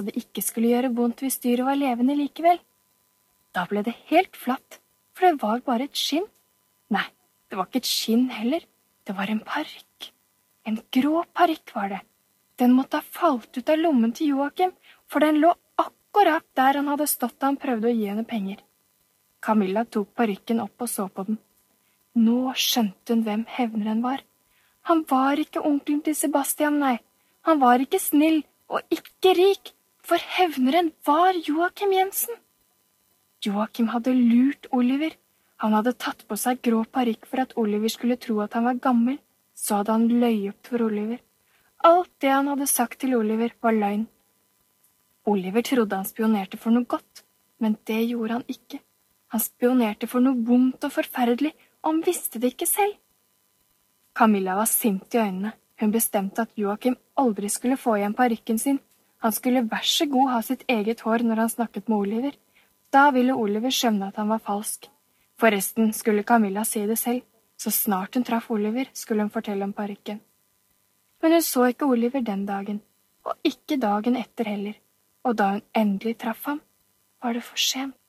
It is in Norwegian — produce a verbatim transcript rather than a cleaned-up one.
det ikke skulle gjøre vondt hvis dyret var levende likevel. Da ble det helt flatt, for det var bare et skinn. Nei, det var ikke et skinn heller, det var en parykk. En grå parykk var det. Den måtte ha falt ut av lommen til Joakim, for den lå akkurat der han hadde stått da han prøvde å gi henne penger. Camilla tok parykken opp og så på den. Nå skjønte hun hvem hevneren var. Han var ikke onkelen til Sebastian, nei. Han var ikke snill og ikke rik, for hevneren var Joakim Jensen. Joakim hadde lurt Oliver. Han hadde tatt på seg grå parykk for at Oliver skulle tro at han var gammel. Så hadde han løyet for Oliver. Alt det han hadde sagt til Oliver var løgn. Oliver trodde han spionerte for noe godt, men det gjorde han ikke. Han spionerte for noe vondt og forferdelig, og han visste det ikke selv. Camilla var sint i øynene. Hun bestemte at Joakim aldri skulle få igjen parykken sin. Han skulle vær så god ha sitt eget hår når han snakket med Oliver. Da ville Oliver skjønne at han var falsk. Forresten skulle Camilla si det selv. Så snart hun traff Oliver, skulle hun fortelle om parykken. Men hun så ikke Oliver den dagen, og ikke dagen etter heller. Og da hun endelig traff ham, var det for sent.